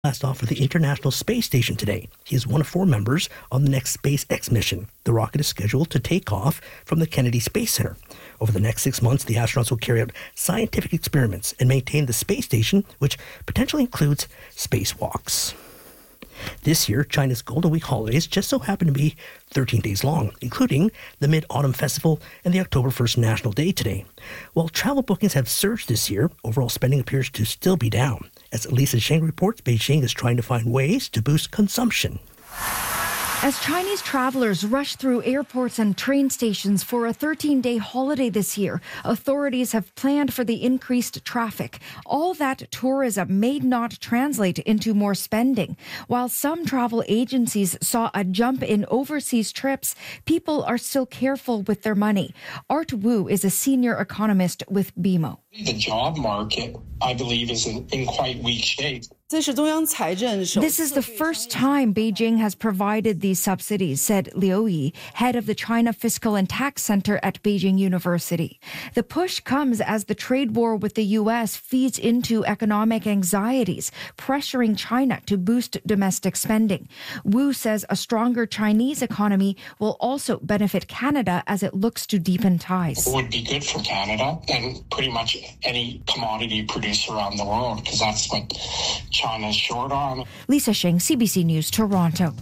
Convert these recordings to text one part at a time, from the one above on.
Blast off for the International Space Station today. He is one of 4 members on the next SpaceX mission. The rocket is scheduled to take off from the Kennedy Space Center. Over the next 6 months, the astronauts will carry out scientific experiments and maintain the space station, which potentially includes spacewalks. This year, China's Golden Week holidays just so happen to be 13 days long, including the Mid-Autumn Festival and the October 1st National Day today. While travel bookings have surged this year, overall spending appears to still be down. As Lisa Sheng reports, Beijing is trying to find ways to boost consumption. As Chinese travelers rush through airports and train stations for a 13-day holiday this year, authorities have planned for the increased traffic. All that tourism may not translate into more spending. While some travel agencies saw a jump in overseas trips, people are still careful with their money. Art Wu is a senior economist with BMO. The job market, I believe, is in quite weak shape. This is the first time Beijing has provided these subsidies, said Liu Yi, head of the China Fiscal and Tax Center at Beijing University. The push comes as the trade war with the U.S. feeds into economic anxieties, pressuring China to boost domestic spending. Wu says a stronger Chinese economy will also benefit Canada as it looks to deepen ties. It would be good for Canada and pretty much any commodity producer around the world, because that's what China's short on. Lisa Sheng, CBC News, Toronto.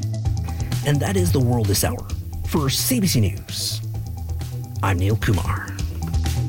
And that is the world this hour. For CBC News, I'm Neil Kumar.